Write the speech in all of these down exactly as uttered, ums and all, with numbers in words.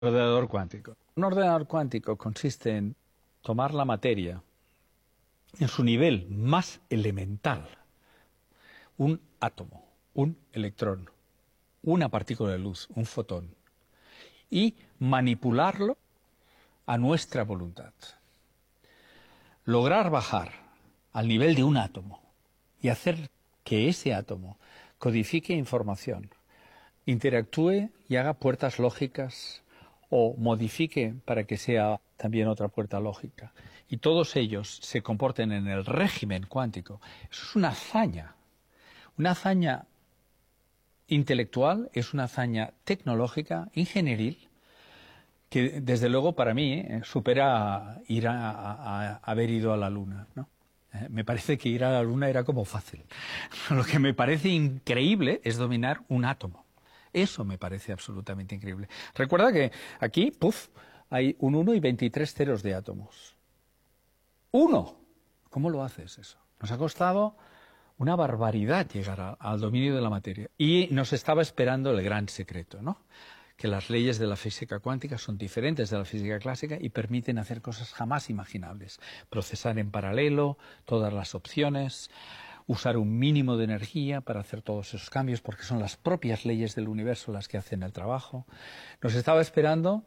Ordenador cuántico. Un ordenador cuántico consiste en tomar la materia en su nivel más elemental, un átomo, un electrón, una partícula de luz, un fotón, y manipularlo a nuestra voluntad. Lograr bajar al nivel de un átomo y hacer que ese átomo codifique información, interactúe y haga puertas lógicas o modifique para que sea también otra puerta lógica, y todos ellos se comporten en el régimen cuántico. Eso es una hazaña, una hazaña intelectual, es una hazaña tecnológica, ingenieril, que desde luego para mí eh, supera ir a, a, a haber ido a la Luna, ¿no? Eh, me parece que ir a la Luna era como fácil. Lo que me parece increíble es dominar un átomo. Eso me parece absolutamente increíble. Recuerda que aquí, puff, hay un uno y veintitrés ceros de átomos. ¡Uno! ¿Cómo lo haces eso? Nos ha costado una barbaridad llegar a, al dominio de la materia. Y nos estaba esperando el gran secreto, ¿no? Que las leyes de la física cuántica son diferentes de la física clásica y permiten hacer cosas jamás imaginables. Procesar en paralelo todas las opciones, usar un mínimo de energía para hacer todos esos cambios, porque son las propias leyes del universo las que hacen el trabajo. Nos estaba esperando,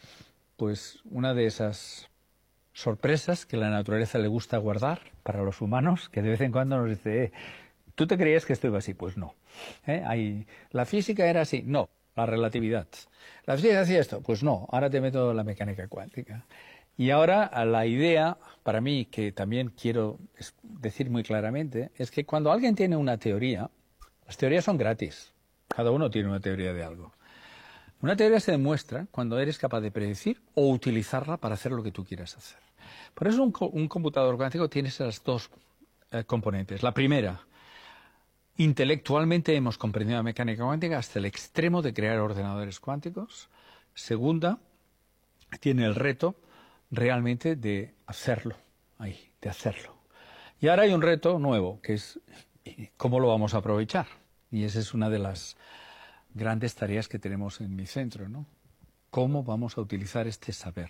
pues, una de esas sorpresas que la naturaleza le gusta guardar para los humanos, que de vez en cuando nos dice, eh, ¿tú te creías que esto iba así? Pues no. ¿Eh? Hay... ¿La física era así? No. La relatividad. ¿La física hacía esto? Pues no. Ahora te meto la mecánica cuántica. Y ahora la idea, para mí, que también quiero decir muy claramente, es que cuando alguien tiene una teoría, las teorías son gratis. Cada uno tiene una teoría de algo. Una teoría se demuestra cuando eres capaz de predecir o utilizarla para hacer lo que tú quieras hacer. Por eso un, un computador cuántico tiene esas dos eh, componentes. La primera, intelectualmente hemos comprendido la mecánica cuántica hasta el extremo de crear ordenadores cuánticos. Segunda, tiene el reto realmente de hacerlo, ahí, de hacerlo. Y ahora hay un reto nuevo, que es cómo lo vamos a aprovechar. Y esa es una de las grandes tareas que tenemos en mi centro, ¿no? ¿Cómo vamos a utilizar este saber?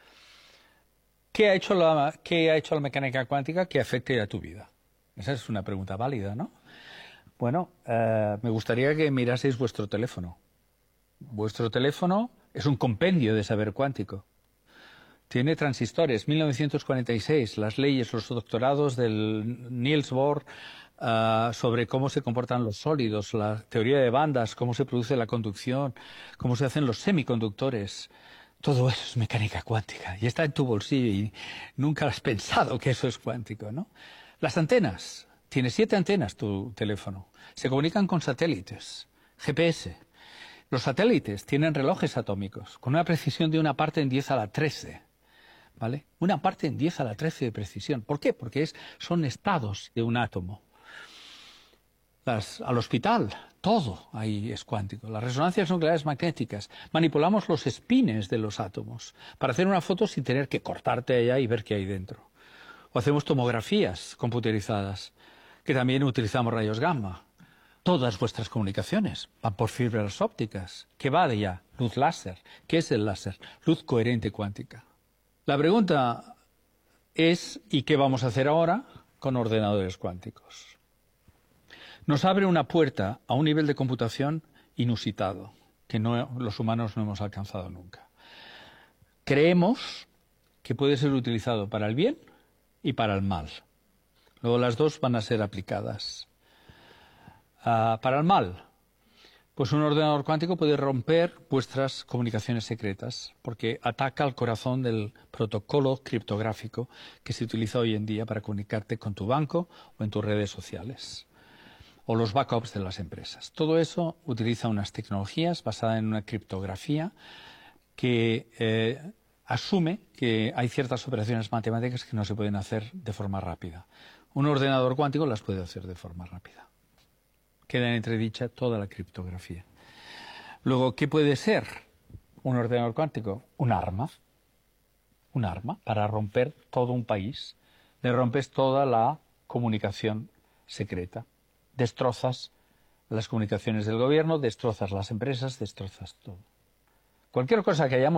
¿Qué ha hecho la, qué ha hecho la mecánica cuántica que afecte a tu vida? Esa es una pregunta válida, ¿no? Bueno, eh, me gustaría que miraseis vuestro teléfono. Vuestro teléfono es un compendio de saber cuántico. Tiene transistores, mil novecientos cuarenta y seis, las leyes, los doctorados del Niels Bohr uh, sobre cómo se comportan los sólidos, la teoría de bandas, cómo se produce la conducción, cómo se hacen los semiconductores. Todo eso es mecánica cuántica y está en tu bolsillo y nunca has pensado que eso es cuántico, ¿no? Las antenas. Tiene siete antenas tu teléfono. Se comunican con satélites, G P S. Los satélites tienen relojes atómicos con una precisión de una parte en diez a la trece. ¿Vale? Una parte en diez a la trece de precisión. ¿Por qué? Porque es, son estados de un átomo. Las, al hospital, todo ahí es cuántico. Las resonancias nucleares magnéticas. Manipulamos los espines de los átomos para hacer una foto sin tener que cortarte allá y ver qué hay dentro. O hacemos tomografías computarizadas, que también utilizamos rayos gamma. Todas vuestras comunicaciones van por fibras ópticas. ¿Qué va de allá? Luz láser. ¿Qué es el láser? Luz coherente cuántica. La pregunta es, ¿y qué vamos a hacer ahora con ordenadores cuánticos? Nos abre una puerta a un nivel de computación inusitado, que no, los humanos no hemos alcanzado nunca. Creemos que puede ser utilizado para el bien y para el mal. Luego las dos van a ser aplicadas. Uh, para el mal, pues un ordenador cuántico puede romper vuestras comunicaciones secretas porque ataca al corazón del protocolo criptográfico que se utiliza hoy en día para comunicarte con tu banco o en tus redes sociales o los backups de las empresas. Todo eso utiliza unas tecnologías basadas en una criptografía que eh, asume que hay ciertas operaciones matemáticas que no se pueden hacer de forma rápida. Un ordenador cuántico las puede hacer de forma rápida. Queda en entredicha toda la criptografía. Luego, ¿qué puede ser un ordenador cuántico? Un arma. Un arma para romper todo un país. Le rompes toda la comunicación secreta. Destrozas las comunicaciones del gobierno, destrozas las empresas, destrozas todo. Cualquier cosa que hayamos